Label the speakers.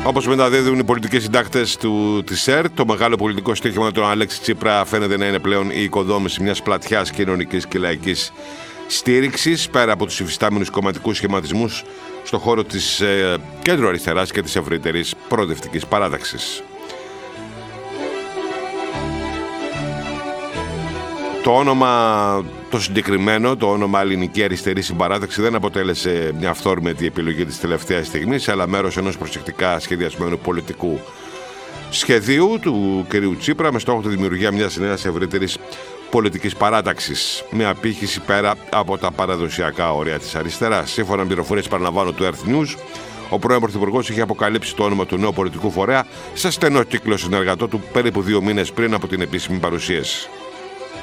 Speaker 1: Όπως μεταδίδουν οι πολιτικοί συντάκτες της ΕΡΤ, το μεγάλο πολιτικό στοίχημα του Αλέξη Τσίπρα φαίνεται να είναι πλέον η οικοδόμηση μιας πλατιάς κοινωνικής και λαϊκής στήριξης, πέρα από τους υφιστάμενους κομματικούς σχηματισμούς στον χώρο της κέντρο αριστεράς και της ευρύτερης προοδευτικής παράταξης. Το συγκεκριμένο, το όνομα Ελληνική Αριστερή Συμπαράταξη, δεν αποτέλεσε μια αυθόρμητη επιλογή της τελευταίας στιγμής, αλλά μέρος ενός προσεκτικά σχεδιασμένου πολιτικού σχεδίου του κ. Τσίπρα με στόχο τη δημιουργία μιας νέας ευρύτερης πολιτικής παράταξης, με απήχηση πέρα από τα παραδοσιακά όρια της αριστεράς. Σύμφωνα με πληροφορίες, παραλαμβάνω, του Earth News, ο πρώην Πρωθυπουργός είχε αποκαλύψει το όνομα του νέου πολιτικού φορέα σε στενό κύκλο συνεργατό του περίπου 2 μήνες πριν από την επίσημη παρουσίαση.